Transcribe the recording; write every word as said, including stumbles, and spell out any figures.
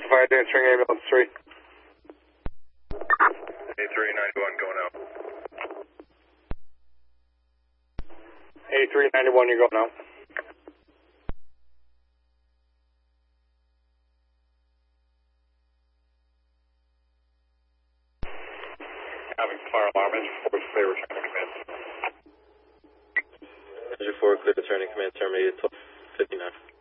Specified answering ambulance three. eighty-three ninety-one going out. eighty-three ninety-one, you're going out. Having fire alarm, engine four is clear, returning command. Engine four clear, returning command, terminated twelve fifty-nine.